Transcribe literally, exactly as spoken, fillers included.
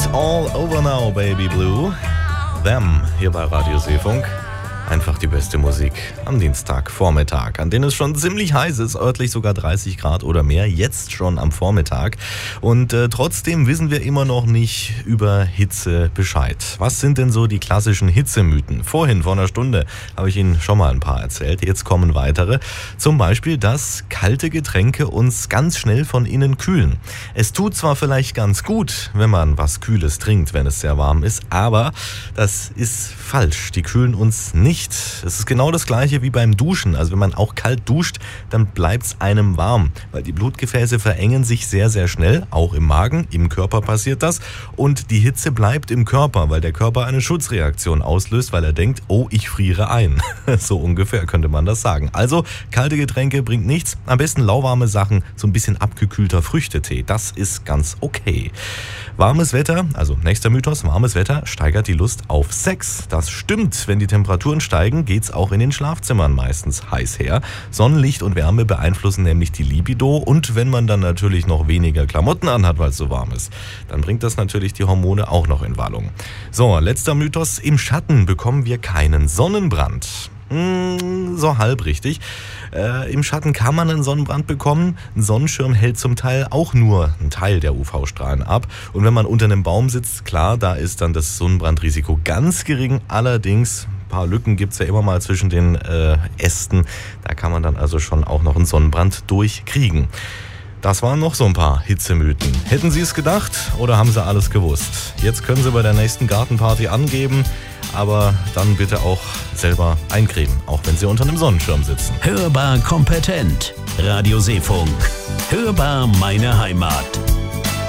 All Over Now, Baby Blue. Them hier bei Radio Seefunk. Einfach die beste Musik am Dienstagvormittag, an dem es schon ziemlich heiß ist, örtlich sogar dreißig Grad oder mehr, jetzt schon am Vormittag. Und äh, trotzdem wissen wir immer noch nicht über Hitze Bescheid. Was sind denn so die klassischen Hitzemythen? Vorhin, vor einer Stunde, habe ich Ihnen schon mal ein paar erzählt. Jetzt kommen weitere. Zum Beispiel, dass kalte Getränke uns ganz schnell von innen kühlen. Es tut zwar vielleicht ganz gut, wenn man was Kühles trinkt, wenn es sehr warm ist, aber das ist falsch. Die kühlen uns nicht. Es ist genau das Gleiche wie beim Duschen. Also wenn man auch kalt duscht, dann bleibt es einem warm, weil die Blutgefäße verengen sich sehr, sehr schnell, auch im Magen, im Körper passiert das, und die Hitze bleibt im Körper, weil der Körper eine Schutzreaktion auslöst, weil er denkt, oh, ich friere ein. So ungefähr könnte man das sagen. Also kalte Getränke bringt nichts, am besten lauwarme Sachen, so ein bisschen abgekühlter Früchtetee, das ist ganz okay. Warmes Wetter, also nächster Mythos, warmes Wetter steigert die Lust auf Sex. Das stimmt, wenn die Temperaturen steigen, geht's auch in den Schlafzimmern meistens heiß her. Sonnenlicht und Wärme beeinflussen nämlich die Libido, und wenn man dann natürlich noch weniger Klamotten anhat, weil es so warm ist, dann bringt das natürlich die Hormone auch noch in Wallung. So, letzter Mythos, im Schatten bekommen wir keinen Sonnenbrand. Hm, so halb richtig. Äh, Im Schatten kann man einen Sonnenbrand bekommen. Ein Sonnenschirm hält zum Teil auch nur einen Teil der U V-Strahlen ab. Und wenn man unter einem Baum sitzt, klar, da ist dann das Sonnenbrandrisiko ganz gering. Allerdings, ein paar Lücken gibt's ja immer mal zwischen den äh, Ästen. Da kann man dann also schon auch noch einen Sonnenbrand durchkriegen. Das waren noch so ein paar Hitzemythen. Hätten Sie es gedacht oder haben Sie alles gewusst? Jetzt können Sie bei der nächsten Gartenparty angeben, aber dann bitte auch selber eincremen, auch wenn Sie unter einem Sonnenschirm sitzen. Hörbar kompetent. Radio Seefunk. Hörbar meine Heimat.